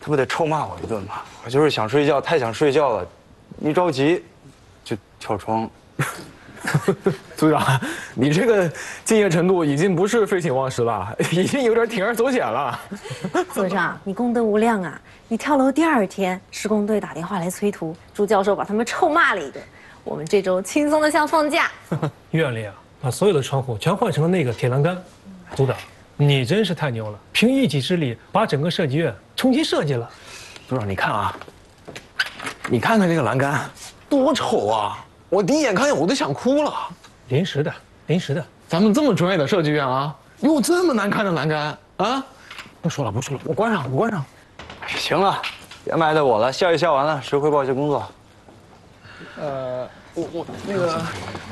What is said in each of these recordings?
不得臭骂我一顿吗？我就是想睡觉，太想睡觉了，一着急就跳窗。 组长，你这个敬业程度已经不是废寝忘食了，已经有点铤而走险了。 组长，你功德无量啊！你跳楼第2天，施工队打电话来催图，朱教授把他们臭骂了一顿。我们这周轻松的像放假。 院里啊，把所有的窗户全换成了那个铁栏杆。组长，你真是太牛了，凭一己之力把整个设计院重新设计了。 组长，你看啊，你看看这个栏杆，多丑啊！我第一眼看见我都想哭了。 临时的，临时的。 咱们这么专业的设计院啊，用这么难看的栏杆啊！不说了，不说了，我关上，我关上。 行了，别埋汰我了，下雨下完了，谁汇报一下工作？ 我那个。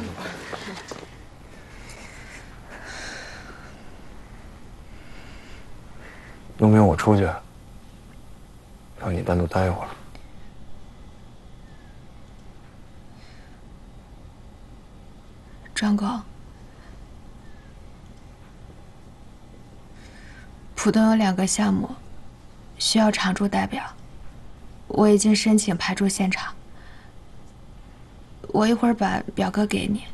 用不用我出去？让你单独待一会儿。 张哥，浦东有2个项目需要常驻代表，我已经申请派驻现场。我一会儿把表格给你，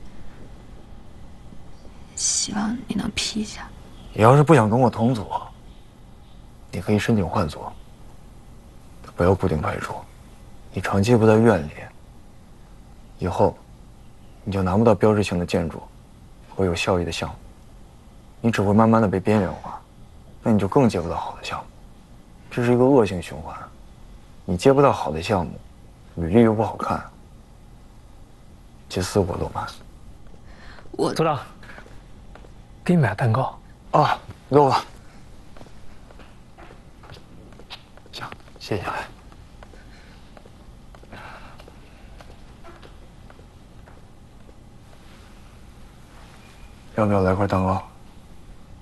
希望你能批一下。 你要是不想跟我同组，你可以申请换组，不要固定派驻。你长期不在院里，以后你就拿不到标志性的建筑和有效益的项目，你只会慢慢的被边缘化，那你就更接不到好的项目，这是一个恶性循环。你接不到好的项目，履历又不好看，这4我都慢。 组长，给你买蛋糕。 啊，给我吧。行，谢谢。要不要来块蛋糕？